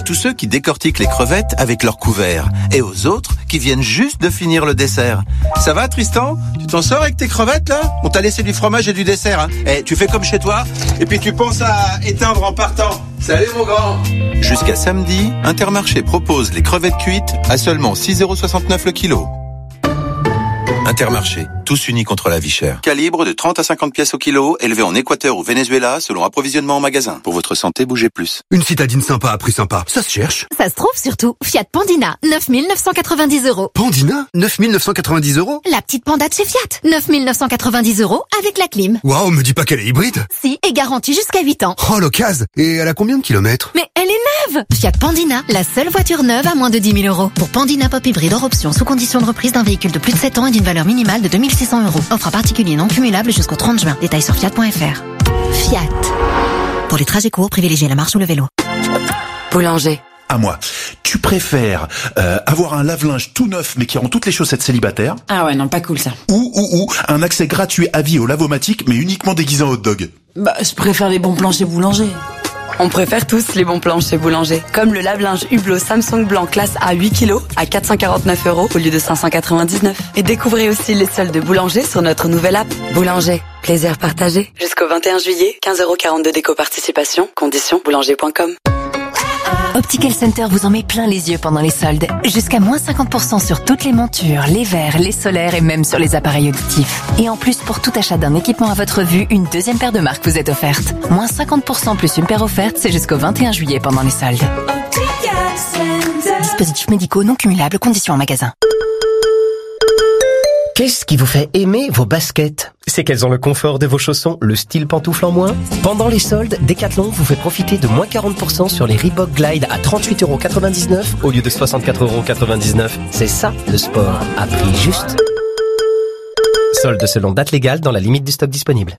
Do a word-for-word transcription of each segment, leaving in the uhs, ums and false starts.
tous ceux qui décortiquent les crevettes avec leur couvert et aux autres qui viennent juste de finir le dessert. Ça va Tristan? Tu t'en sors avec tes crevettes là? On t'a laissé du fromage et du dessert, hein. Eh, tu fais comme chez toi et puis tu penses à éteindre en partant. Salut mon grand. Jusqu'à samedi, Intermarché propose les crevettes cuites à seulement six euros soixante-neuf le kilo. Intermarché, tous unis contre la vie chère. Calibre de trente à cinquante pièces au kilo, élevé en Équateur ou Venezuela, selon approvisionnement en magasin. Pour votre santé, bougez plus. Une citadine sympa à prix sympa, ça se cherche. Ça se trouve surtout. Fiat Pandina, neuf mille neuf cent quatre-vingt-dix euros. Pandina, neuf mille neuf cent quatre-vingt-dix euros. La petite Panda de chez Fiat, neuf mille neuf cent quatre-vingt-dix euros avec la clim. Waouh, me dis pas qu'elle est hybride. Si, et garantie jusqu'à huit ans. Oh, l'occasion. Et elle a combien de kilomètres? Mais elle est neuve. Fiat Pandina, la seule voiture neuve à moins de dix mille euros. Pour Pandina Pop Hybride hors option, sous condition de reprise d'un véhicule de plus de sept ans et d'une valeur minimale de deux mille six cents euros. Offre à particulier non cumulable jusqu'au trente juin. Détails sur fiat point f r. Fiat. Pour les trajets courts, privilégiez la marche ou le vélo. Boulanger. À moi. Tu préfères euh, avoir un lave-linge tout neuf mais qui rend toutes les chaussettes célibataires? Ah ouais, non, pas cool ça. Ou, ou, ou un accès gratuit à vie au lavomatique mais uniquement déguisé en hot dog? Bah, je préfère les bons plans chez Boulanger. On préfère tous les bons plans chez Boulanger. Comme le lave-linge Hublot Samsung blanc classe A huit kilos à quatre cent quarante-neuf euros au lieu de cinq cent quatre-vingt-dix-neuf. Et découvrez aussi les soldes de Boulanger sur notre nouvelle app. Boulanger, plaisir partagé. Jusqu'au vingt et un juillet, quinze euros quarante-deux déco participation. Conditions boulanger point com. Optical Center vous en met plein les yeux pendant les soldes. Jusqu'à moins cinquante pour cent sur toutes les montures, les verres, les solaires et même sur les appareils auditifs. Et en plus, pour tout achat d'un équipement à votre vue, une deuxième paire de marques vous est offerte. Moins cinquante pour cent plus une paire offerte, c'est jusqu'au vingt et un juillet pendant les soldes. Dispositifs médicaux non cumulables, conditions en magasin. Qu'est-ce qui vous fait aimer vos baskets? C'est qu'elles ont le confort de vos chaussons, le style pantoufle en moins. Pendant les soldes, Decathlon vous fait profiter de moins quarante pour cent sur les Reebok Glide à trente-huit euros quatre-vingt-dix-neuf au lieu de soixante-quatre euros quatre-vingt-dix-neuf. C'est ça, le sport, à prix juste. Soldes selon date légale dans la limite du stock disponible.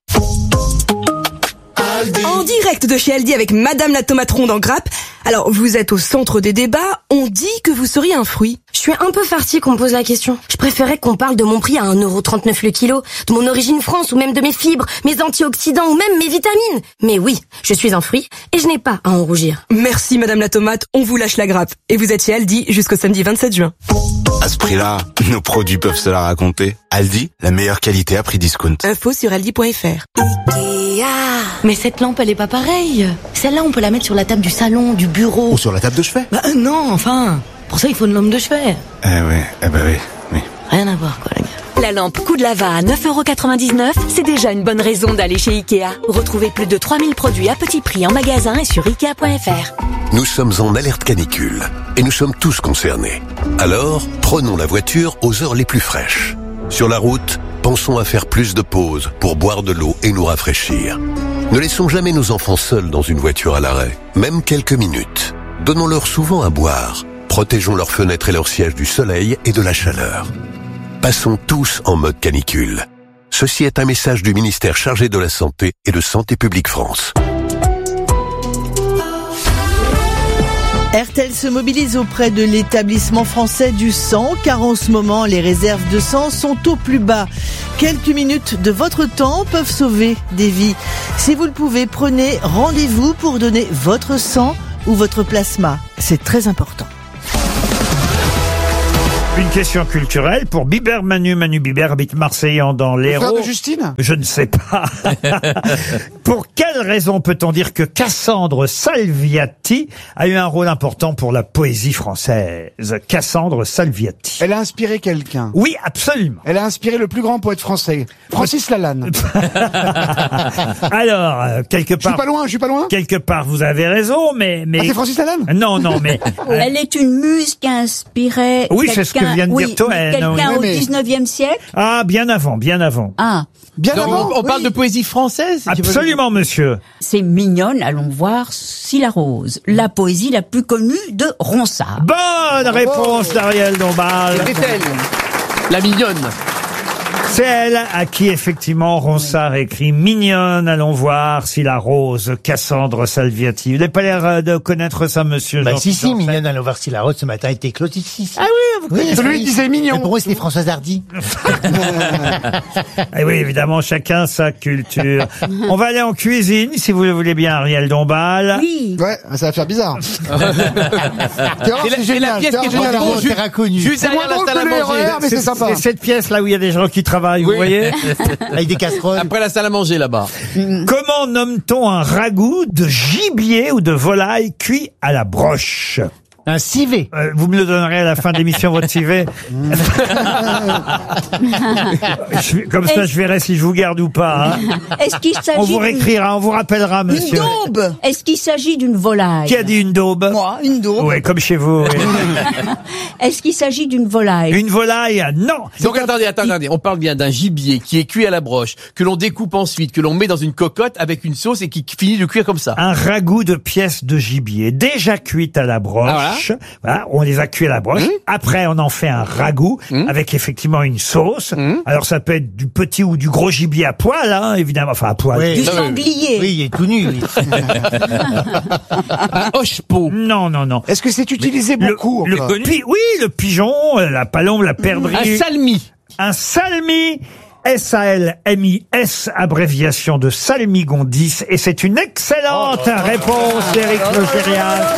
En direct de chez Aldi avec Madame la tomate ronde en grappe. Alors, vous êtes au centre des débats, on dit que vous seriez un fruit. Je suis un peu farcie qu'on me pose la question. Je préférais qu'on parle de mon prix à un euro trente-neuf le kilo, de mon origine France ou même de mes fibres, mes antioxydants ou même mes vitamines. Mais oui, je suis un fruit et je n'ai pas à en rougir. Merci Madame la tomate, on vous lâche la grappe. Et vous êtes chez Aldi jusqu'au samedi vingt-sept juin. À ce prix-là, nos produits peuvent se la raconter. Aldi, la meilleure qualité à prix discount. Info sur aldi point f r. Mais cette lampe, elle est pas pareille. Celle-là, on peut la mettre sur la table du salon, du bureau. Ou sur la table de chevet. Bah euh, non, enfin. Pour ça, il faut une lampe de chevet. Eh ouais, eh bah oui, oui. Rien à voir, quoi, les gars. La lampe Coup de Lava à neuf euros quatre-vingt-dix-neuf, c'est déjà une bonne raison d'aller chez Ikea. Retrouvez plus de trois mille produits à petit prix en magasin et sur ikea point f r. Nous sommes en alerte canicule et nous sommes tous concernés. Alors, prenons la voiture aux heures les plus fraîches. Sur la route, pensons à faire plus de pauses pour boire de l'eau et nous rafraîchir. Ne laissons jamais nos enfants seuls dans une voiture à l'arrêt, même quelques minutes. Donnons-leur souvent à boire. Protégeons leurs fenêtres et leurs sièges du soleil et de la chaleur. Passons tous en mode canicule. Ceci est un message du ministère chargé de la Santé et de Santé publique France. R T L se mobilise auprès de l'établissement français du sang, car en ce moment, les réserves de sang sont au plus bas. Quelques minutes de votre temps peuvent sauver des vies. Si vous le pouvez, prenez rendez-vous pour donner votre sang ou votre plasma. C'est très important. Une question culturelle pour Bibert Manu. Manu Bibert habite Marseillan dans l'Hérault. Le frère de Justine ? Je ne sais pas. Pour quelle raison peut-on dire que Cassandre Salviati a eu un rôle important pour la poésie française? Cassandre Salviati. Elle a inspiré quelqu'un. Oui, absolument. Elle a inspiré le plus grand poète français, Francis Lalanne. Alors, euh, quelque part... Je suis pas loin, je suis pas loin. Quelque part, vous avez raison, mais... mais... Ah, c'est Francis Lalanne ? Non, non, mais... euh... Elle est une muse qui a inspiré... Oui, c'est ce que vient de oui, dire Toen. Quelqu'un oui. au dix-neuvième siècle. Ah, bien avant, bien avant. Ah. Bien Donc, avant. on, on parle oui. de poésie française. Absolument, monsieur. C'est mignonne, allons voir Si la Rose, la poésie la plus connue de Ronsard. Bonne réponse d'Ariel Dombal. La mignonne. C'est elle à qui, effectivement, Ronsard écrit « Mignonne, allons voir si la rose, Cassandre Salviati ». Vous n'avez pas l'air de connaître ça, monsieur Bah Jean si, si, Mignonne, allons voir si la rose, ce matin, était éclose ici. Ah oui, vous connaissez. Celui qui disait mignon. Mais pour moi, c'était Françoise Hardy. Eh oui, évidemment, chacun sa culture. On va aller en cuisine, si vous le voulez bien, Ariel Dombal. Oui. Ouais, ça va faire bizarre. C'est la- c'est la pièce qui est génial. trop Juste- juste- inconnu. juste C'est moins derrière la drôle salle à que le manger. R E R, mais c'est sympa. C'est cette pièce là où il y a des gens qui travaillent, vous Oui. voyez. Avec des casseroles. Après la salle à manger là-bas. Comment nomme-t-on un ragoût de gibier ou de volaille cuit à la broche? Un civet. Euh, vous me le donnerez à la fin de l'émission, votre civet. Je- Comme ça, je verrai si je vous garde ou pas. hein. Est-ce qu'il s'agit On vous d'une- réécrira, on vous rappellera, Une monsieur. daube. Est-ce qu'il s'agit d'une volaille? Qui a dit une daube? Moi, une daube. Oui, comme chez vous. oui. Est-ce qu'il s'agit d'une volaille? Une volaille, non. Donc attendez, attendez, attendez. On parle bien d'un gibier qui est cuit à la broche, que l'on découpe ensuite, que l'on met dans une cocotte avec une sauce et qui finit de cuire comme ça. Un ragoût de pièces de gibier déjà cuites à la broche. Ah, voilà. On les a cuits à la broche. Après, on en fait un ragoût avec effectivement une sauce. Alors, ça peut être du petit ou du gros gibier à poil, hein, évidemment. Enfin, à poil. Oui. Du Non, sanglier? Oui, il est tout nu. lui. Un hoche-pot. Non, non, non. Est-ce que c'est utilisé Le, beaucoup le encore pi- oui, le pigeon, euh, la palombe, la perdrix. Un salmi. Un salmi. S A L M I S, abréviation de salmigondis. Et c'est une excellente réponse d'Éric Logérias.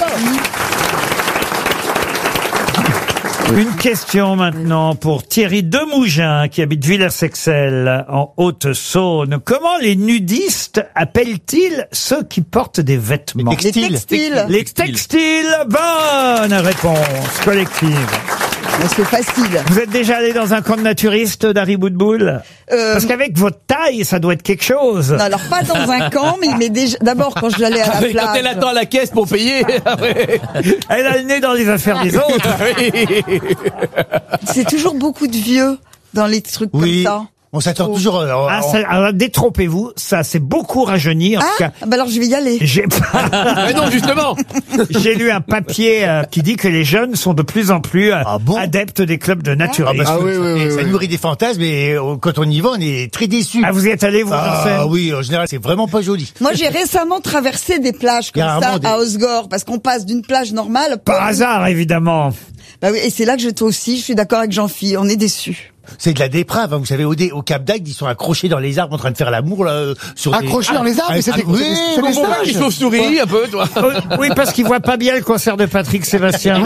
Une question maintenant pour Thierry Demougin qui habite Villers-Sexel en Haute-Saône. Comment les nudistes appellent-ils ceux qui portent des vêtements? Les textiles. Les textiles. Les textiles. Bonne réponse collective. Mais c'est facile. Vous êtes déjà allé dans un camp de naturistes d'Harry Boudboul? Euh, Parce qu'avec votre taille, ça doit être quelque chose. Non, alors pas dans un camp, mais, mais déjà, d'abord quand j'allais à la Ah, mais quand elle plage. attend à la caisse pour payer. Ah ouais. Elle a le nez dans les affaires des autres. Ah oui. C'est toujours beaucoup de vieux dans les trucs Oui. comme ça. On s'attend toujours. euh, Ah, on- ça, alors, détrompez-vous, ça c'est beaucoup rajeuni. En tout Ah, cas, bah alors je vais y aller. j'ai pas. Mais non, justement. J'ai lu un papier euh, qui dit que les jeunes sont de plus en plus euh, Ah bon adeptes des clubs de Ah, naturisme. bah, Ah oui, ça, oui, oui, ça oui. nourrit des fantasmes et euh, quand on y va, on est très déçus. Ah, vous y êtes allé, vous, Ah Marcel? oui, en général, c'est vraiment pas joli. Moi, j'ai récemment traversé des plages Il y comme a ça rarement des- à Osgore, parce qu'on passe d'une plage normale. Par pas- hasard, évidemment. Bah oui, et c'est là que je toi aussi, je suis d'accord avec Jean-Philippe, on est déçus. C'est de la déprave, hein. Vous savez, au, dé- au Cap d'Agde, ils sont accrochés dans les arbres en train de faire l'amour, là, euh, sur des- Accrochés dans les arbres, Ah, mais c'est ah, des- oui, c'est des- c'est bon, des bon, stages. Il chauve-souris un peu, toi. Euh, Oui, parce qu'ils voient pas bien le concert de Patrick Sébastien.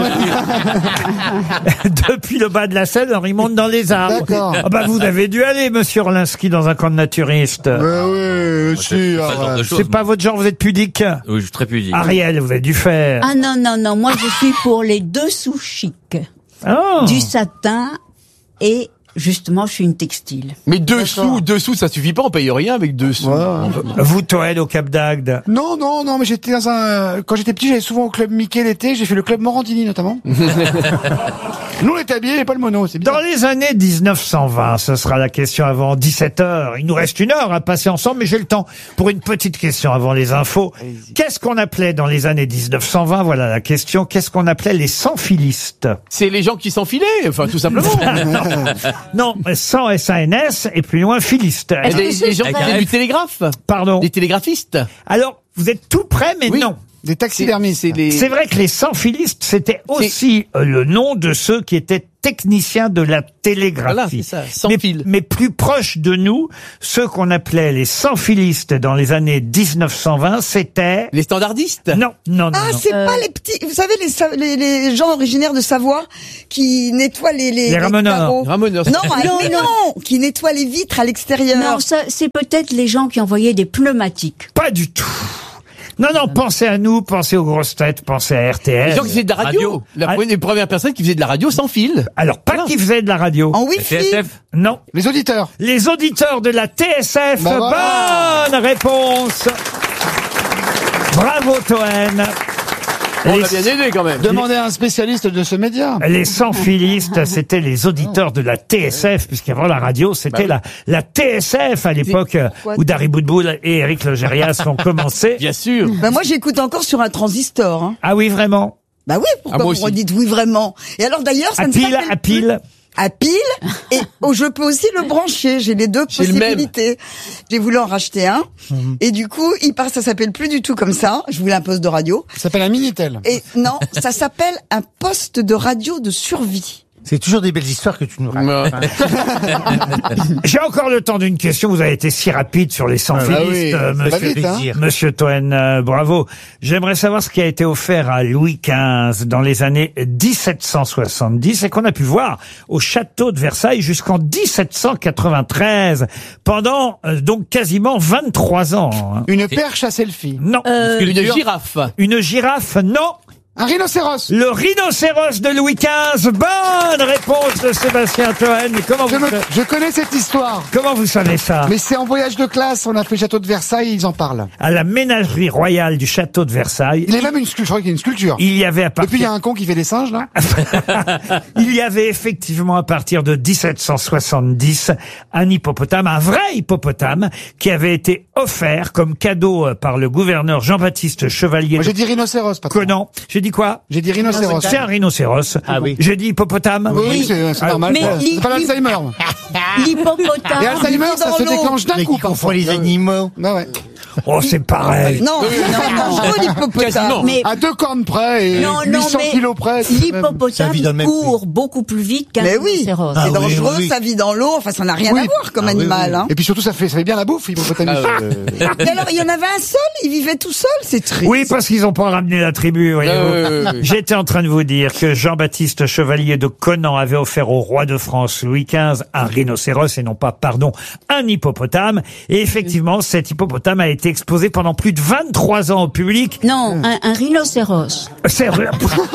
Depuis le bas de la scène, alors ils montent dans les arbres. D'accord. Ah bah, vous avez dû aller, monsieur Orlinski, dans un camp de naturistes. Mais oui, si, pas ce genre de arrête. choses. C'est pas votre genre, vous êtes pudique. Oui, je suis très pudique. Ariel, vous avez dû faire. Ah non, non, non, moi je suis pour les dessous chics. Oh. Du satin et justement je suis une textile. Mais dessous, dessous, ça suffit pas, on paye rien avec dessous. Vous, Toed, au Cap d'Agde. Non, non, non, mais j'étais dans un... Quand j'étais petit, j'allais souvent au club Mickey l'été, j'ai fait le club Morandini notamment. Nous, on était habillés, mais pas le mono, c'est bien. Dans les années dix-neuf cent vingt, ce sera la question avant dix-sept heures. Il nous reste une heure à passer ensemble, mais j'ai le temps pour une petite question avant les infos. Qu'est-ce qu'on appelait dans les années dix-neuf cent vingt? Voilà la question. Qu'est-ce qu'on appelait les sans-filistes? C'est les gens qui s'enfilaient, enfin, tout simplement. Non, sans S A N S et plus loin filistes. Et les, les gens qui Avec un faisaient du F. télégraphe. Pardon. Des télégraphistes. Alors, vous êtes tout près, mais Oui. non. Des taxidermistes. C'est les... C'est vrai que les sans-filistes, c'était aussi euh, le nom de ceux qui étaient techniciens de la télégraphie. Voilà, c'est ça, sans mais, fil. mais plus proche de nous, ceux qu'on appelait les sans-filistes dans les années dix-neuf cent vingt, c'était... Les standardistes. Non, non, non, Ah, non. c'est pas les petits, vous savez, les, Sa- les, les gens originaires de Savoie qui nettoient les, les, Les ramoneurs. carreaux. Ramoneurs. Non, ah, Non, mais non. non, qui nettoient les vitres à l'extérieur. Non, ça c'est peut-être les gens qui envoyaient des pneumatiques. Pas du tout. Non, non, pensez à nous, pensez aux grosses têtes, pensez à R T Les S. gens qui faisaient de la radio. Radio. La Ah. première, les premières personnes qui faisaient de la radio sans fil. Alors, pas Voilà. qui faisaient de la radio. En La wifi. T S F. Non. Les auditeurs. Les auditeurs de la T S F. Bah voilà. Bonne réponse. Bravo, Toen. On Les- l'a bien aidé quand même. Demandez à un spécialiste de ce média. Les sans-filistes, c'était les auditeurs de la T S F, puisqu'avant la radio, c'était Bah la, la T S F à l'époque euh, où Dari Boudboul et Éric Logérias ont commencé. Bien sûr. Bah moi j'écoute encore sur un transistor. Hein. Ah oui, vraiment? Bah oui, pourquoi Ah, moi vous aussi. redites oui vraiment? Et alors d'ailleurs, ça À ne pile, s'appelle à plus- pile. à pile et oh, je peux aussi le brancher. J'ai les deux J'ai le même. possibilités. J'ai voulu en racheter un et du coup, il part, ça s'appelle plus du tout comme ça. Je voulais un poste de radio. Ça s'appelle un Minitel. Et non, ça s'appelle un poste de radio de survie. C'est toujours des belles histoires que tu nous racontes. J'ai encore le temps d'une question. Vous avez été si rapide sur les sans-filistes, Ah bah oui, euh, ça va monsieur, vite, hein. monsieur Toen. euh, bravo. J'aimerais savoir ce qui a été offert à Louis quinze dans les années dix-sept cent soixante-dix et qu'on a pu voir au château de Versailles jusqu'en dix-sept cent quatre-vingt-treize, pendant euh, donc quasiment vingt-trois ans. hein. Une perche à selfie. Non. Euh, Une girafe. Une girafe, non. Un rhinocéros. Le rhinocéros de Louis quinze. Bonne réponse de Sébastien Toen. Mais comment Je, vous, me- sa- je connais cette histoire. comment vous savez ça? Mais c'est en voyage de classe, on a fait le château de Versailles, ils en parlent. À la ménagerie royale du château de Versailles, Il y a même une sculpture, je crois qu'il y a une sculpture. il y avait à Depuis, il y partir, a un con qui fait des singes, là. il y avait effectivement à partir de dix-sept cent soixante-dix un hippopotame, un vrai hippopotame, qui avait été offert comme cadeau euh, par le gouverneur Jean-Baptiste Chevalier. Moi, j'ai de dit rhinocéros, pas Conan. J'ai dit quoi? J'ai dit rhinocéros. C'est un rhinocéros. Ah oui. J'ai dit hippopotame. Oui, c'est c'est Ah, normal. mais C'est li- pas l'Alzheimer. L'hippopotame. Et Alzheimer, vit ça dans se l'eau. déclenche d'un Mais coup. qui confond les animaux. Bah ouais. Oh, c'est pareil. Non, non, non, l'hippopotame. Quasiment. Mais À deux cornes près et non, non, huit cents mais kilos près. c'est même- l'hippopotame Ça vit dans le même court beaucoup plus vite qu'un Mais oui, rhinocéros. Ah c'est oui, dangereux, oui. ça vit dans l'eau, enfin ça n'a rien Oui. à voir comme Ah oui, animal. oui. Hein. Et puis surtout, ça fait, ça fait bien la bouffe, hippopotame. Et alors, il y en avait un seul, il vivait tout seul, c'est triste. Oui, parce qu'ils n'ont pas ramené la tribu, voyez-vous. Euh, oui, oui. J'étais en train de vous dire que Jean-Baptiste Chevalier de Conan avait offert au roi de France Louis quinze un rhinocéros et non pas, pardon, un hippopotame. Et effectivement, cet hippopotame a été exposé pendant plus de vingt-trois ans au public. Non, un, un rhinocéros. C'est vrai.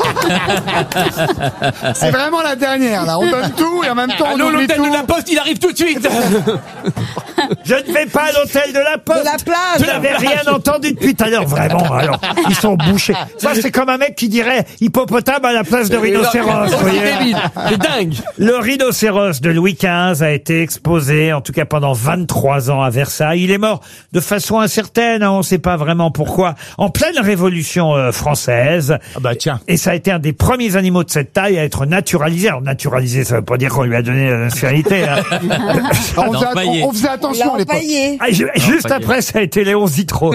C'est vraiment la dernière, là. On donne tout et en même temps, Ah on non, oublie l'hôtel tout. de la Poste, il arrive tout de suite. Je ne vais pas à l'hôtel de la Poste. De la plage. Vous n'avez rien entendu depuis tout à l'heure, vraiment. Alors, ils sont bouchés. Ça, c'est comme un mec qui dirait hippopotame à la place de rhinocéros. vous voyez. C'est débile. C'est dingue. Le rhinocéros de Louis quinze a été exposé, en tout cas pendant vingt-trois ans à Versailles. Il est mort de façon incertaine, hein, on ne sait pas vraiment pourquoi, en pleine Révolution euh, française. Ah bah tiens. Et ça a été un des premiers animaux de cette taille à être naturalisé. Alors naturalisé, ça veut pas dire qu'on lui a donné la nationalité. hein. Alors, on, faisait, on, on faisait attention à l'époque. Empaillé. Ah, je- juste après, ça a été Léon Zitrone.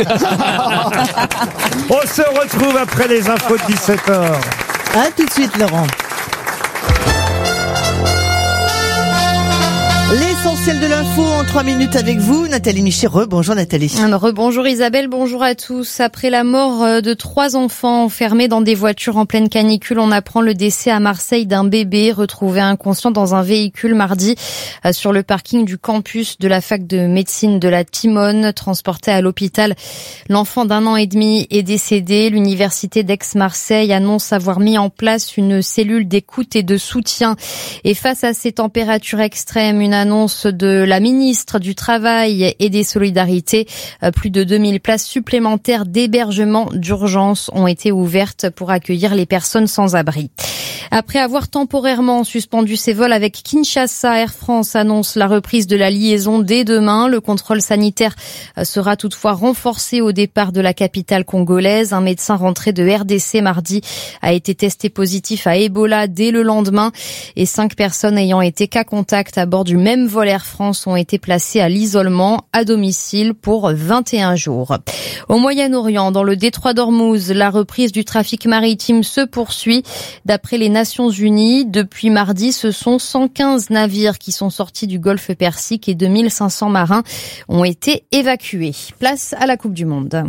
On se retrouve après les infos de dix-sept heures. À tout de suite, Laurent. L'essentiel de l'info en trois minutes avec vous, Nathalie Michireux. Bonjour Nathalie. Rebonjour Isabelle, bonjour à tous. Après la mort de trois enfants enfermés dans des voitures en pleine canicule, on apprend le décès à Marseille d'un bébé retrouvé inconscient dans un véhicule mardi sur le parking du campus de la fac de médecine de la Timone. Transporté à l'hôpital, l'enfant d'un an et demi est décédé. L'université d'Aix-Marseille annonce avoir mis en place une cellule d'écoute et de soutien. Et face à ces températures extrêmes, une annonce de la ministre du Travail et des Solidarités. Plus de deux mille places supplémentaires d'hébergement d'urgence ont été ouvertes pour accueillir les personnes sans abri. Après avoir temporairement suspendu ses vols avec Kinshasa, Air France annonce la reprise de la liaison dès demain. Le contrôle sanitaire sera toutefois renforcé au départ de la capitale congolaise. Un médecin rentré de R D C mardi a été testé positif à Ebola dès le lendemain et cinq personnes ayant été cas contact à bord du même vol Air France ont été placées à l'isolement à domicile pour vingt et un jours. Au Moyen-Orient, dans le détroit d'Ormuz, la reprise du trafic maritime se poursuit. D'après les Nations Unies, depuis mardi, ce sont cent quinze navires qui sont sortis du golfe Persique et deux mille cinq cents marins ont été évacués. Place à la Coupe du Monde.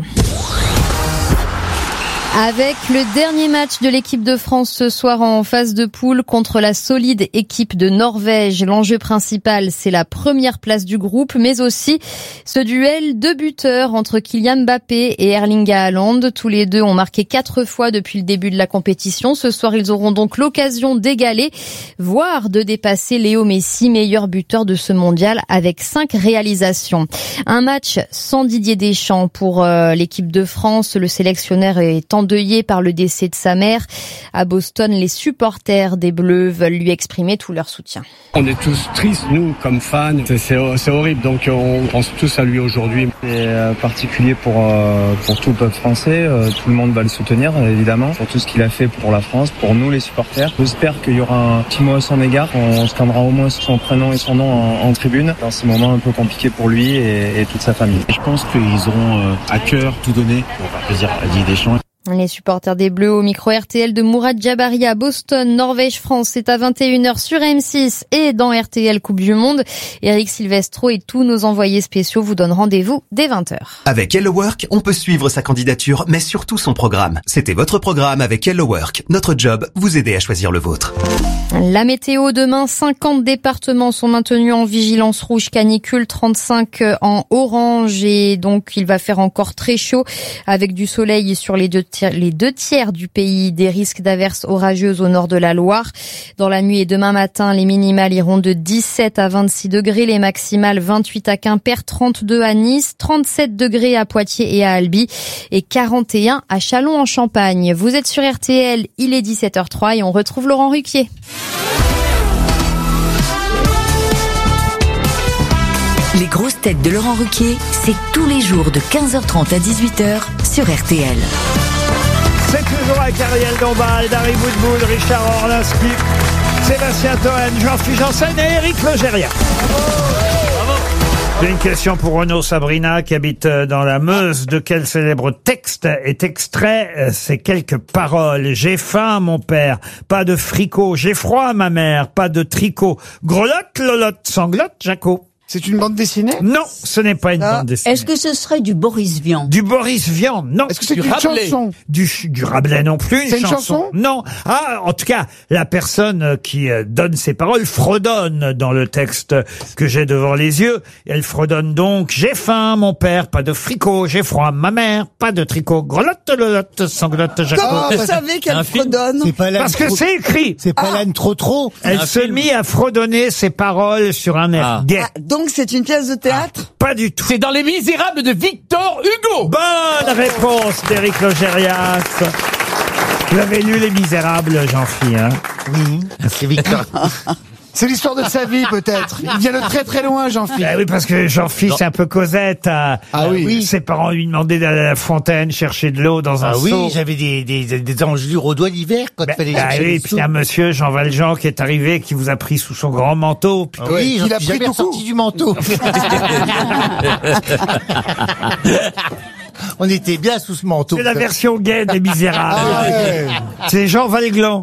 Avec le dernier match de l'équipe de France ce soir en phase de poule contre la solide équipe de Norvège. L'enjeu principal, c'est la première place du groupe, mais aussi ce duel de buteurs entre Kylian Mbappé et Erling Haaland. Tous les deux ont marqué quatre fois depuis le début de la compétition. Ce soir, ils auront donc l'occasion d'égaler, voire de dépasser Léo Messi, meilleur buteur de ce mondial, avec cinq réalisations. Un match sans Didier Deschamps pour euh, l'équipe de France. Le sélectionneur est en endeuillé par le décès de sa mère. À Boston, les supporters des Bleus veulent lui exprimer tout leur soutien. On est tous tristes, nous, comme fans. C'est, c'est, c'est horrible, donc on pense tous à lui aujourd'hui. C'est euh, particulier pour, euh, pour tout le peuple français. Euh, tout le monde va le soutenir, évidemment, pour tout ce qu'il a fait pour la France, pour nous, les supporters. J'espère qu'il y aura un petit mot à son égard. On scandera au moins son prénom et son nom en, en tribune dans ces moments un peu compliqués pour lui et, et toute sa famille. Je pense qu'ils auront euh, à cœur tout donner pour faire plaisir à Didier Deschamps. Les supporters des Bleus au micro R T L de Mourad Djabari à Boston, Norvège-France. C'est à vingt et une heures sur M six et dans R T L Coupe du Monde. Eric Silvestro et tous nos envoyés spéciaux vous donnent rendez-vous dès vingt heures. Avec Hello Work, on peut suivre sa candidature, mais surtout son programme. C'était votre programme avec Hello Work. Notre job, vous aider à choisir le vôtre. La météo demain, cinquante départements sont maintenus en vigilance rouge canicule, trente-cinq en orange et donc il va faire encore très chaud avec du soleil sur les deux tiers, les deux tiers du pays, des risques d'averses orageuses au nord de la Loire. Dans la nuit et demain matin, les minimales iront de dix-sept à vingt-six degrés, les maximales vingt-huit à Quimper, trente-deux à Nice, trente-sept degrés à Poitiers et à Albi et quarante et un à Châlons-en-Champagne. Vous êtes sur R T L, il est dix-sept heures zéro trois et on retrouve Laurent Ruquier. Les grosses têtes de Laurent Ruquier, c'est tous les jours de quinze heures trente à dix-huit heures sur R T L. C'est toujours avec Ariel Dombal, Dari Boudboul, Richard Orlinski, Sébastien Toen, Jean-Philippe Janssen et Éric Logéria. J'ai une question pour Renaud Sabrina qui habite dans la Meuse. De quel célèbre texte est extrait ces quelques paroles? J'ai faim, mon père, pas de fricot. J'ai froid, ma mère, pas de tricot. Grelotte, lolotte, sanglotte, Jaco. C'est une bande dessinée? Non, ce n'est pas une Ah. bande dessinée. Est-ce que ce serait du Boris Vian? Du Boris Vian, non. Est-ce que c'est du une Rabelais. chanson? Du, ch- du Rabelais non plus. C'est une chanson? Non. Ah, en tout cas, la personne euh, qui euh, donne ces paroles fredonne dans le texte que j'ai devant les yeux. Elle fredonne donc: j'ai faim, mon père, pas de fricot. J'ai froid, ma mère, pas de tricot. Grelotte, lolotte, sanglotte, Jaco. Comment vous savez qu'elle fredonne? C'est pas Parce que c'est écrit. C'est pas l'âne trop trop. Elle se mit à fredonner ses paroles sur un air Ah. gai. Ah, donc c'est une pièce de théâtre? Pas du tout. C'est dans Les Misérables de Victor Hugo. Bonne réponse d'Éric Logérias. Vous avez lu Les Misérables, Jean-Philippe, hein? Oui, c'est Victor. C'est l'histoire de sa vie, peut-être. Il vient de très très loin, Jean-Philippe. Ah oui, parce que Jean-Philippe, c'est un peu Cosette. Ah, Ah oui. oui. Ses parents lui demandaient d'aller à la fontaine chercher de l'eau dans un Ah seau. oui, j'avais des, des, des engelures au doigt d'hiver quand il fallait Ah chercher oui, les puis sous. il y a un monsieur, Jean Valjean, qui est arrivé, qui vous a pris sous son grand manteau. Puis Ah oui, Il j'en a suis pris jamais tout ressorti court. du manteau. On était bien sous ce manteau. c'est la version gay des Misérables. Ah ouais. C'est Jean Valglan.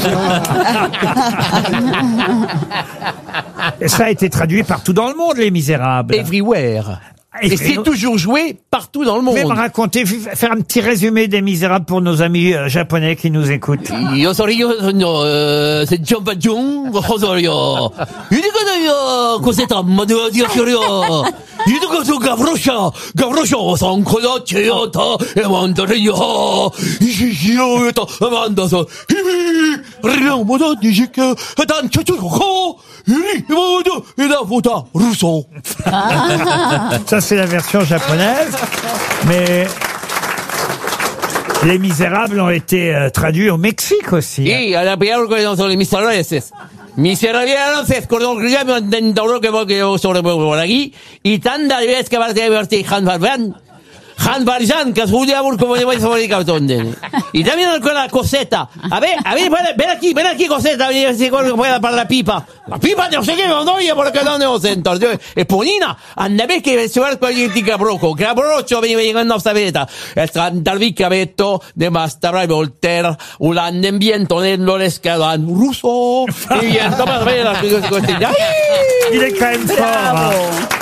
Et ça a été traduit partout dans le monde, Les Misérables. Everywhere. Et c'est toujours joué partout dans le Vous pouvez me monde. raconter, faire un petit résumé des Misérables pour nos amis euh, japonais qui nous écoutent. Yo sono io, no, eh, c'est John Valjean, Rosario. Il dit que yo, cos'è ma devo dire che io. Il dit que tu Gavrocha, Gavrocha, son coda chiota, e mandare io. Ici, io, et amanda so. Hihi, rien, moi, dice que, dan chuchuko, il modo, et da vota, Rousseau. Ça, c'est la version japonaise. Mais Les Misérables ont été euh, traduits au Mexique aussi. Sì, alla prima che non sono le misteriosi. Miserabile se scordò che abbiamo dentro che voglio solo per aquí y tanta vez que va a divertir Han Valjean. Han Valjean que estudia por como lleva sobre el cartón. Y también con la Cosetta. A ver, a ver, ven aquí, ven aquí Cosetta, ven si pueda para la pipa. La pipa no sé qué, no oye porque no nos sento. E Ponina, anda ver che se va quel di Cabroco, Cabrocho veniva llegando a sapeta. El Trantalvi Cavetto de Mastabra y Voltaire, un ambiente nello l'escalan russo. Et viento para ver la Cosetta. Il est quand même fort. Hein.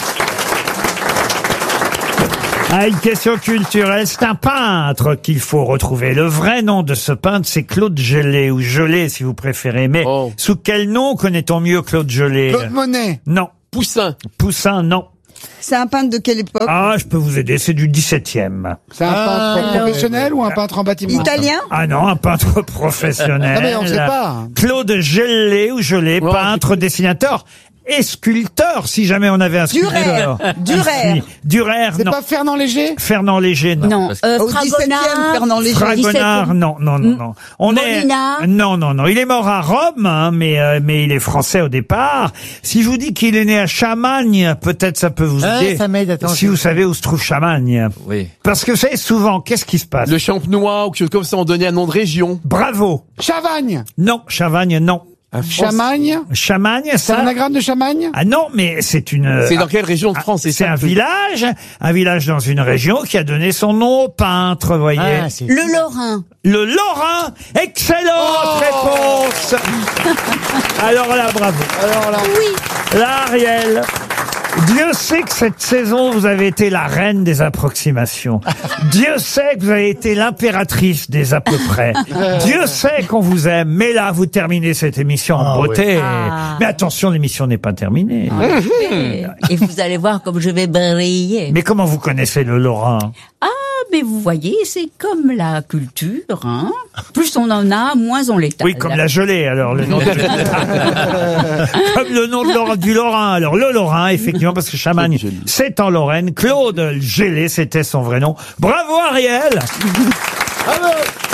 Ah, une question culturelle. C'est un peintre qu'il faut retrouver. Le vrai nom de ce peintre, c'est Claude Gelée, ou Gelée si vous préférez. Mais oh. Sous quel nom connaît-on mieux Claude Gelée? Claude Monet. Non. Poussin. Poussin, non. C'est un peintre de quelle époque? Ah, je peux vous aider, c'est du dix-septième. C'est un Ah, peintre alors, professionnel ou un peintre en bâtiment? Italien? Ah non, un peintre professionnel. Ah mais on sait pas. Claude Gelée ou Gelée, Oh, peintre, dessinateur et sculpteur, si jamais on avait un sculpteur. Durer. Oui. Durer, C'est non. pas Fernand Léger? Fernand Léger, non. Non, euh, Au dix-septième, Fragonard. Fernand Léger. Fragonard, non, non, non, non. On Molinard. est, non, non, non. Il est mort à Rome, hein, mais, euh, mais il est français au départ. Si je vous dis qu'il est né à Chamagne, peut-être ça peut vous Ah, aider. ça m'aide, attends, si je- vous savez où se trouve Chamagne. Oui. Parce que c'est souvent, qu'est-ce qui se passe? Le Champenois ou quelque chose comme ça, on donnait un nom de région. Bravo. Chavagne. Non, Chavagne, non. Chamagne. Chamagne, C'est ça. un anagramme de Chamagne? Ah non, mais c'est une. C'est dans quelle région de France? C'est ça un que- village, un village dans une région qui a donné son nom au peintre, vous voyez. Ah, c'est- Le Lorrain. Le Lorrain. Excellente réponse. Alors là, bravo. Alors là. Oui. Là, Ariel. Dieu sait que cette saison, vous avez été la reine des approximations. Dieu sait que vous avez été l'impératrice des à peu près. Dieu sait qu'on vous aime. Mais là, vous terminez cette émission en Ah, beauté. ouais. Ah. Mais attention, l'émission n'est pas terminée. Et, et vous allez voir comme je vais briller. Mais comment vous connaissez le Lorrain? Ah, mais vous voyez, c'est comme la culture, hein. Plus on en a, moins on l'étale. Oui, comme la gelée, alors, le nom de... Comme le nom de Laurent- du Lorrain. Alors, le Lorrain, effectivement, parce que Chamagne, c'est en Lorraine. Claude Gelé, c'était son vrai nom. Bravo, Ariel! Bravo.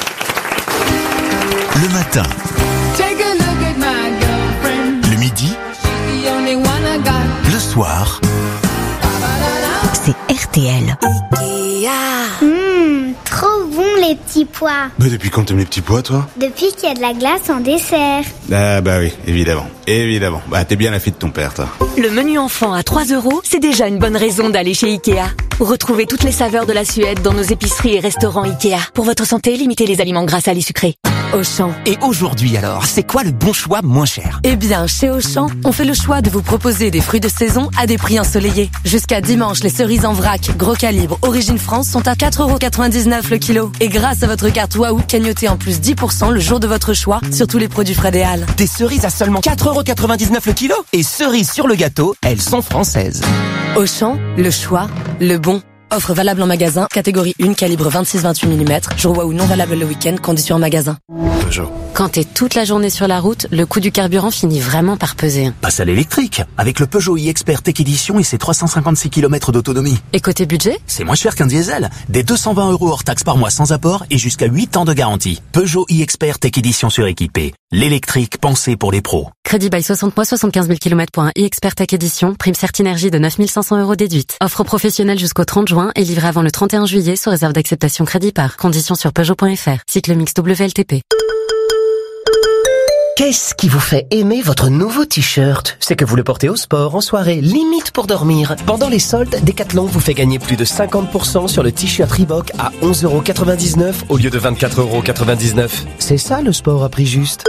Le matin, le midi, le soir. C'est R T L. Mmh, trop bon les petits pois. Mais depuis quand t'aimes les petits pois, toi? Depuis qu'il y a de la glace en dessert. Ah bah oui, évidemment. Évidemment. Bah t'es bien la fille de ton père, toi. Le menu enfant à trois euros, c'est déjà une bonne raison d'aller chez Ikea. Retrouvez toutes les saveurs de la Suède dans nos épiceries et restaurants Ikea. Pour votre santé, limitez les aliments gras, salés, sucrés. Auchan. Et aujourd'hui alors, c'est quoi le bon choix moins cher? Eh bien, chez Auchan, on fait le choix de vous proposer des fruits de saison à des prix ensoleillés. Jusqu'à dimanche, les cerises en vrac, gros calibre, origine France sont à quatre euros quatre-vingt-dix-neuf le kilo. Et grâce à votre carte Waouh, cagnotez en plus dix pour cent le jour de votre choix sur tous les produits frais des Halles. Des cerises à seulement quatre euros quatre-vingt-dix-neuf le kilo? Et cerises sur le gâteau, elles sont françaises. Auchan, le choix, le bon. Offre valable en magasin, catégorie un, calibre vingt-six vingt-huit millimètres, jour Waouh non valable le week-end, conditions en magasin. Peugeot. Quand t'es toute la journée sur la route, le coût du carburant finit vraiment par peser. Passe à l'électrique, avec le Peugeot e-Expert Tech Edition et ses trois cent cinquante-six kilomètres d'autonomie. Et côté budget? C'est moins cher qu'un diesel. Des deux cent vingt euros hors taxe par mois sans apport et jusqu'à huit ans de garantie. Peugeot e-Expert Tech Edition suréquipé. L'électrique pensé pour les pros. Crédit bail soixante mois, soixante-quinze mille kilomètres pour un e-Expert Tech Edition, prime Certinergie de neuf mille cinq cents euros déduite. Offre professionnelle jusqu'au trente juin et livré avant le trente et un juillet sous réserve d'acceptation crédit par. Conditions sur Peugeot point F R. Cycle mix W L T P. Qu'est-ce qui vous fait aimer votre nouveau t-shirt? C'est que vous le portez au sport, en soirée, limite pour dormir. Pendant les soldes, Decathlon vous fait gagner plus de cinquante pour cent sur le t-shirt Reebok à onze euros quatre-vingt-dix-neuf au lieu de vingt-quatre euros quatre-vingt-dix-neuf. C'est ça le sport à prix juste.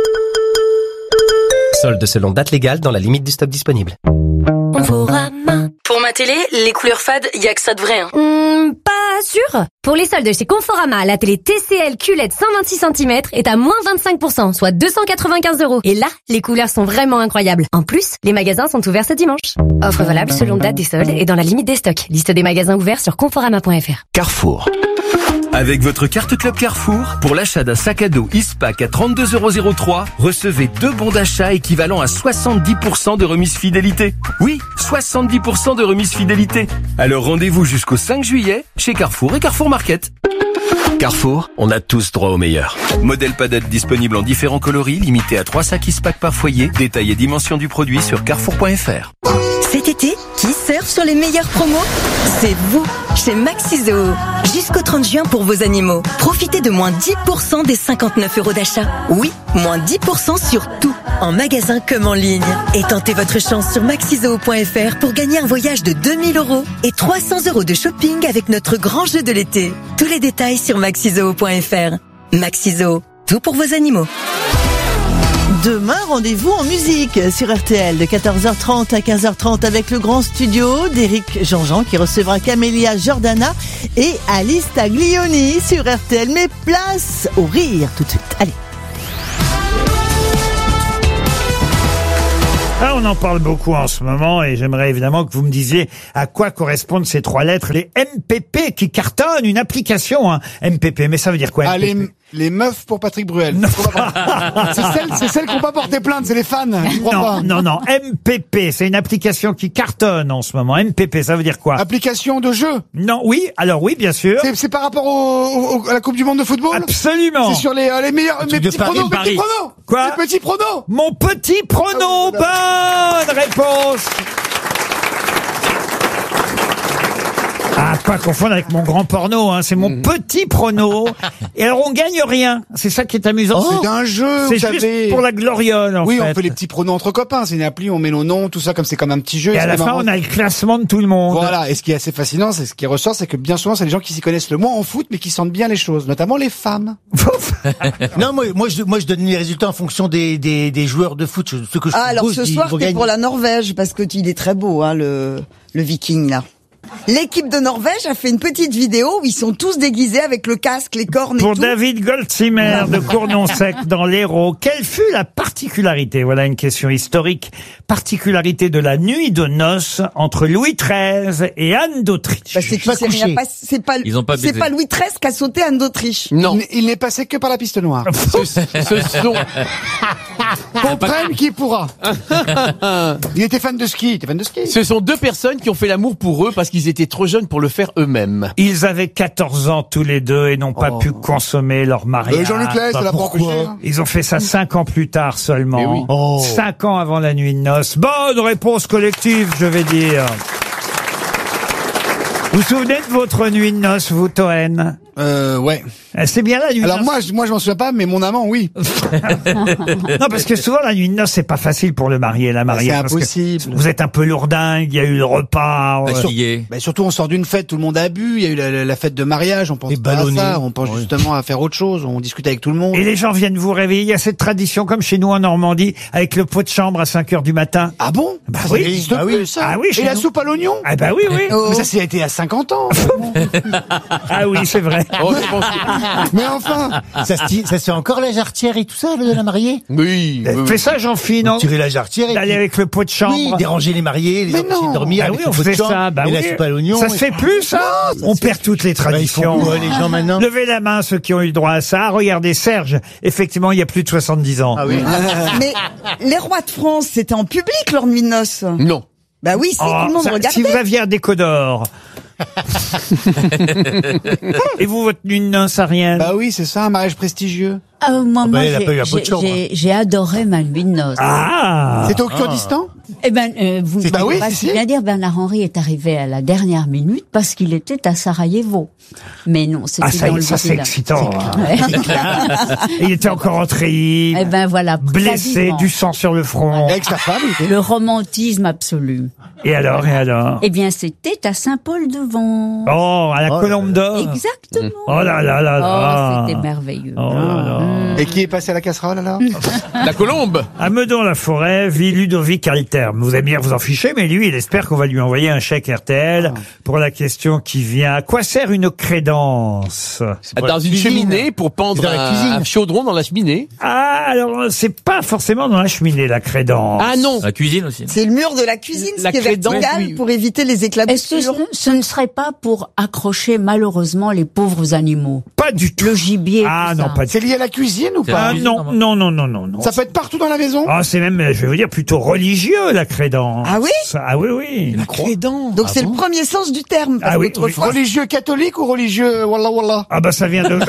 Solde selon date légale dans la limite du stock disponible. Pour ma télé, les couleurs fades, y a que ça de vrai. Hein. Hum, pas sûr. Pour les soldes chez Conforama, la télé T C L Q L E D cent vingt-six centimètres est à moins vingt-cinq pour cent, soit deux cent quatre-vingt-quinze euros. Et là, les couleurs sont vraiment incroyables. En plus, les magasins sont ouverts ce dimanche. Offre valable selon date des soldes et dans la limite des stocks. Liste des magasins ouverts sur conforama point F R. Carrefour. Avec votre carte Club Carrefour, pour l'achat d'un sac à dos Ispac à trente-deux euros trois, recevez deux bons d'achat équivalent à soixante-dix pour cent de remise fidélité. Oui, soixante-dix pour cent de remise fidélité. Alors rendez-vous jusqu'au cinq juillet chez Carrefour et Carrefour Market. Carrefour, on a tous droit au meilleur. Modèle padette disponible en différents coloris, limité à trois sacs Ispac par foyer. Détail et dimension du produit sur carrefour point F R. Cet été, qui surfe sur les meilleures promos? C'est vous, chez Maxizoo. Jusqu'au trente juin pour vos animaux. Profitez de moins dix pour cent des cinquante-neuf euros d'achat. Oui, moins dix pour cent sur tout, en magasin comme en ligne. Et tentez votre chance sur maxizoo point F R pour gagner un voyage de deux mille euros et trois cents euros de shopping avec notre grand jeu de l'été. Tous les détails sur maxizoo point F R. Maxizoo, tout pour vos animaux. Demain, rendez-vous en musique sur R T L de quatorze heures trente à quinze heures trente avec le grand studio d'Éric Jean-Jean qui recevra Camélia Jordana et Alice Taglioni sur R T L. Mais place au rire tout de suite. Allez. Ah, on en parle beaucoup en ce moment et j'aimerais évidemment que vous me disiez à quoi correspondent ces trois lettres, les M P P qui cartonnent, une application, hein, M P P. Mais ça veut dire quoi? Ah, M P P? les, les meufs pour Patrick Bruel. c'est celles, c'est celles qui n'ont pas porté plainte, c'est les fans. Je crois Non, pas. non, non. M P P, c'est une application qui cartonne en ce moment. M P P, ça veut dire quoi? Application de jeu. Non, oui, alors oui, bien sûr. C'est, c'est par rapport au, au- à la Coupe du Monde de football. Absolument. C'est sur les, euh, les meilleurs, mes petits pronos, mes petits pronos. Quoi? Mes petits pronos. Mon petit prono, bonne réponse. Ah, pas confondre avec mon grand porno, hein. C'est mon petit prono. Et alors, on gagne rien. C'est ça qui est amusant. C'est un jeu, C'est vous juste savez. pour la gloriole, en oui, fait. on fait les petits pronos entre copains. C'est une appli, on met nos noms, tout ça, comme c'est comme un petit jeu. Et à c'est la fin, marrant. on a le classement de tout le monde. Voilà. Et ce qui est assez fascinant, c'est ce qui ressort, c'est que bien souvent, c'est les gens qui s'y connaissent le moins en foot, mais qui sentent bien les choses, notamment les femmes. Non, moi, moi, je, moi, je donne les résultats en fonction des, des, des joueurs de foot. Ceux que je Ah, trouve alors beaux, ce ils soir, vont t'es gagner. pour la Norvège, parce que tu- il est très beau, hein, le, le viking, là. L'équipe de Norvège a fait une petite vidéo où ils sont tous déguisés avec le casque, les cornes et Pour tout. David Goldzimer de Cournon-Sec dans l'Hérault, quelle fut la particularité, voilà une question historique, particularité de la nuit de noces entre Louis treize et Anne d'Autriche? Bah, c'est, c'est, rien pas- c'est pas, Ils ont pas c'est baisé. pas Louis treize qui a sauté Anne d'Autriche. Non. Il, il n'est passé que par la piste noire. Ce, ce sont... Comprenne qui pourra. Il était fan de ski. Il était fan de ski. Ce sont deux personnes qui ont fait l'amour pour eux parce qu'ils étaient trop jeunes pour le faire eux-mêmes. Ils avaient quatorze ans tous les deux et n'ont pas pu consommer leur mariage. Euh, Jean-Luc Lahaye, ça l'a pas empêché, hein. Ils ont fait ça cinq ans plus tard seulement. Eh oui. Oh. Cinq ans avant la nuit de noces. Bonne réponse collective, je vais dire. Vous vous souvenez de votre nuit de noces, vous, Toen? Euh, ouais. C'est bien la nuit de Alors noces. moi, je, moi, je m'en souviens pas, mais mon amant, oui. Non, parce que souvent, la nuit de noces, c'est pas facile pour le marié, la mariée. C'est parce que impossible. Vous êtes un peu lourdingue, il y a eu le repas. Bah, euh, sur- bah, surtout, on sort d'une fête, tout le monde a bu. Il y a eu la, la- la fête de mariage. On pense pas à ballonnés. ça. On pense justement à faire autre chose. On discute avec tout le monde. Et les gens viennent vous réveiller. Il y a cette tradition, comme chez nous en Normandie, avec le pot de chambre à cinq heures du matin. Ah bon? Bah Ça oui. existe Ah plus, oui. ça. Ah oui, chez Et la nous. soupe à l'oignon? Ah bah oui, oui. Mais ça, c'est été à cinquante ans. Ah oui, c'est vrai. Mais enfin, Ça se, tire- ça se fait encore la jarretière et tout ça, de la mariée? Oui. Fais ça, Jean-Philippe, non? Tirer la jarretière et D'aller puis- avec le pot de chambre. Oui, déranger les mariés, les Mais empêcher non. de dormir. Ah avec oui, le on pot de faisait chambre ça. Bah et la oui. soupe à l'oignon. Ça se fait plus, ça? On perd toutes les Bah, ils font traditions. quoi, les gens maintenant? Levez la main, ceux qui ont eu le droit à ça. Regardez, Serge. Effectivement, il y a plus de soixante-dix ans. Ah oui. Mais les rois de France, c'était en public leur nuit de noces. Non. Bah oui, si, Oh, tout le monde ça- regardait. si vous aviez un décodeur. Et vous, votre nuit de noces, Ariel? bah oui, c'est ça, un mariage prestigieux. Ah, moi, bah, moi, elle a j'ai- pas eu un pot de j'ai- chambre. j'ai j'ai adoré ma nuit de noces. Ah! C'était au Kurdistan? Eh ben, euh, vous C'est- ne bah pouvez oui, pas si, si si. bien dire, Bernard Henry est arrivé à la dernière minute parce qu'il était à Sarajevo. Mais non, c'était Ah, ça, dans le ça c'est Venezuela. excitant. Ouais. Il était encore en treillis, Eh ben voilà, blessé, quasiment. du sang sur le front. Avec sa femme, il était. Le romantisme absolu. Et alors, et alors? Eh bien, c'était à Saint-Paul-de-Vence. Oh, à la Colombe d'Or. Exactement. Oh là là là là. Oh, c'était merveilleux. Oh là là. Et qui est passé à la casserole, alors? La colombe. À Meudon-la-Forêt vit Ludovic Alterme. Vous allez bien vous en ficher, mais lui, il espère qu'on va lui envoyer un chèque R T L pour la question qui vient. À quoi sert une crédence? Dans une cheminée pour pendre C'est dans la un, cuisine. un chaudron dans la cheminée. Ah, alors, c'est pas forcément dans la cheminée, la crédence. Ah non. La cuisine aussi. C'est le mur de la cuisine, ce La qui est crédence, vertical oui. pour éviter les Est-ce que éclaboussures. ce, ce ne serait pas pour accrocher malheureusement les pauvres animaux? Pas du tout. Le gibier. Ah tout non, ça. pas du tout. C'est lié à la cuisine ou C'est pas? Ah cuisine, non, normalement. non, non, non, non, non. Ça peut être partout dans la maison? Ah, c'est même, je vais vous dire, plutôt religieux, la crédence. Ah oui? Ah oui, oui. La crédence. Donc c'est le premier sens du terme. Parce Ah oui, qu'autrefois, Religieux catholique ou religieux wallah wallah? Ah bah ça vient de...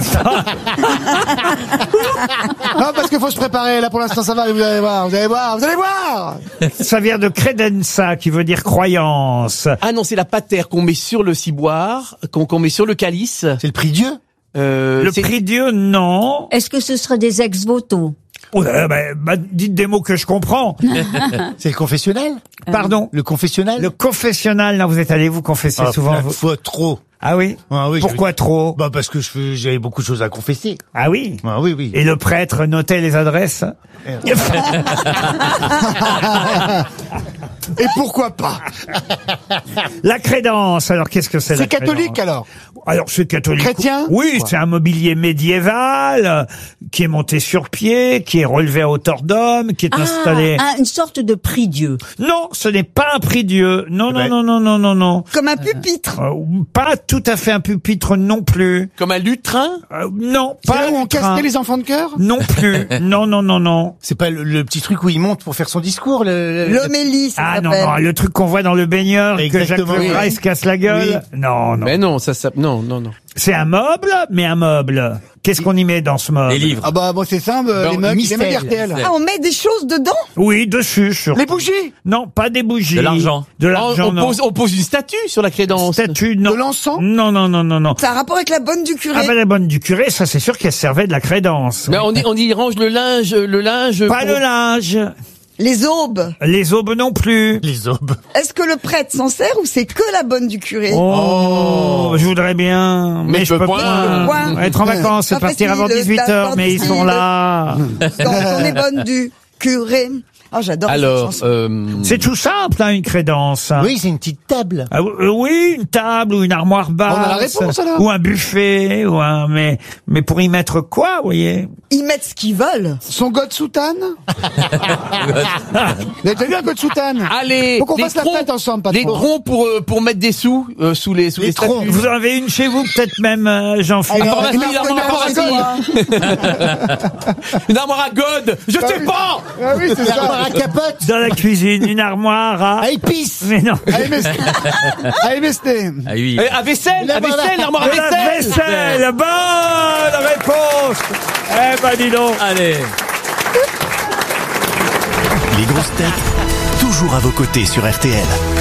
Non, parce qu'il faut se préparer. Là, pour l'instant, ça va. Vous allez voir, vous allez voir, vous allez voir. ça vient de credenza, qui veut dire croyance. Ah non, c'est la patère qu'on met sur le ciboire, qu'on qu'on met sur le calice. C'est le prix Dieu? Euh, Le c'est- prix Dieu, non. Est-ce que ce serait des ex-voto? Oh, là, bah, bah, dites des mots que je comprends. C'est le confessionnal? Pardon. Le confessionnal? Le confessionnal, là, vous êtes allé vous confesser Ah, souvent. la vous- fois trop. Ah oui? Ah oui, Pourquoi j'avais- trop? Bah parce que je fais- j'avais beaucoup de choses à confesser. Ah oui? Ah oui, oui. Et le prêtre notait les adresses? Et pourquoi pas? La crédence, alors qu'est-ce que c'est? C'est la crédence catholique alors? Alors c'est catholique. Chrétien? Oui, Quoi? c'est un mobilier médiéval euh, qui est monté sur pied, qui est relevé à hauteur d'homme, qui est Ah, installé. un- une sorte de prie-dieu. Non, ce n'est pas un prie-dieu. Non, non, non, non, non, non, non. Comme un pupitre. Euh, pas tout à fait un pupitre non plus. Comme un lutrin? Euh, non, C'est pas là où on lutrin. castait les enfants de cœur? Non plus. Non, non, non, non. C'est pas le, le petit truc où il monte pour faire son discours, le... le- L'homélie, ça Ah non, s'appelle. non, le truc qu'on voit dans le baigneur, que Jacques Exactement, Legrand oui. il se casse la gueule. Non, non. Mais non, ça, ça, non, non, non. C'est un meuble, mais un meuble. Qu'est-ce qu'on y met dans ce meuble? Les livres. Ah bah, bon, c'est simple, Ben, les mugs, les mystère. mugs R T L. Ah, on met des choses dedans? Oui, dessus, sur. Les bougies? Non, pas des bougies. De l'argent. De On, l'argent, on non. pose, on pose une statue sur la crédence. Statue, non. De l'encens? Non, non, non, non, non. Ça a un rapport avec la bonne du curé? Ah ben la bonne du curé, ça c'est sûr qu'elle servait de la crédence. Mais on y, on y range le linge, le linge. Pas pour- le linge. Les aubes? Les aubes non plus. Les aubes. Est-ce que le prêtre s'en sert ou c'est que la bonne du curé? Oh, je voudrais bien, mais, Mais je je peux peux pas. point. Point. Être en vacances, Pas partir facile, avant dix-huit heures, pas mais ils sont facile. là. Quand on est bonne du curé. Ah, j'adore cette Alors, chanson. euh, C'est tout simple, hein, une crédence. Oui, c'est une petite table. Ah, euh, oui, une table ou une armoire basse. On a la réponse, alors. Ou un buffet, ou un, mais, mais pour y mettre quoi, vous voyez? Ils mettent ce qu'ils veulent. Son god soutane? Vous avez vu un god soutane? allez, Faut qu'on les fasse la troncs- fête ensemble, pas Les trop. troncs pour, euh, pour mettre des sous, euh, sous les, sous les, statues. Vous en avez une chez vous, peut-être même, euh, Jean-Philippe? Alors, Information, une une armoire à information. Une armoire à God. Je sais pas. Ah oui, c'est L'armoire ça. à capote. Dans la cuisine, une armoire à... À épices. Mais non. À M S T. À M S T. Ah oui. À vaisselle, à vaisselle, l'armoire à De la vaisselle. vaisselle. Bonne réponse. Eh ben, dis donc. Allez. Les grosses têtes, toujours à vos côtés sur R T L.